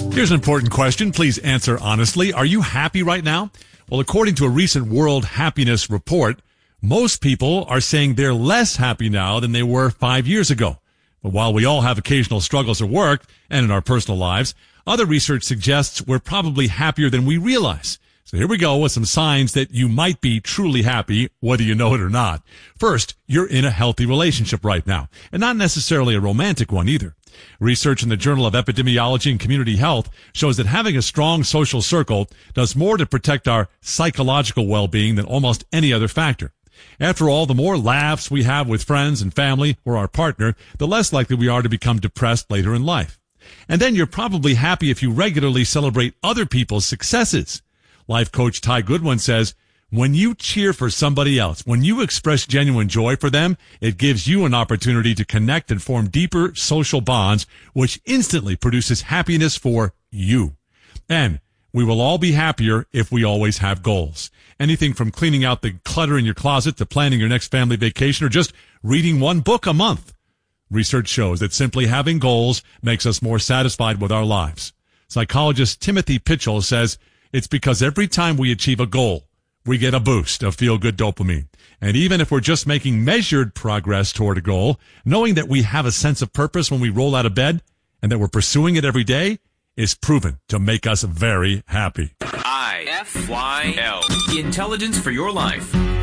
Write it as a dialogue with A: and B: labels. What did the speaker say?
A: Here's an important question. Please answer honestly. Are you happy right now? Well, according to a recent World Happiness Report, most people are saying they're less happy now than they were 5 years ago. But while we all have occasional struggles at work and in our personal lives, other research suggests we're probably happier than we realize. So here we go with some signs that you might be truly happy, whether you know it or not. First, you're in a healthy relationship right now, and not necessarily a romantic one either. Research in the Journal of Epidemiology and Community Health shows that having a strong social circle does more to protect our psychological well-being than almost any other factor. After all, the more laughs we have with friends and family or our partner, the less likely we are to become depressed later in life. And then you're probably happy if you regularly celebrate other people's successes. Life coach Ty Goodwin says, when you cheer for somebody else, when you express genuine joy for them, it gives you an opportunity to connect and form deeper social bonds, which instantly produces happiness for you. And we will all be happier if we always have goals. Anything from cleaning out the clutter in your closet to planning your next family vacation or just reading one book a month. Research shows that simply having goals makes us more satisfied with our lives. Psychologist Timothy Pitchell says it's because every time we achieve a goal, we get a boost of feel-good dopamine. And even if we're just making measured progress toward a goal, knowing that we have a sense of purpose when we roll out of bed and that we're pursuing it every day is proven to make us very happy.
B: IFYL. Intelligence for your life.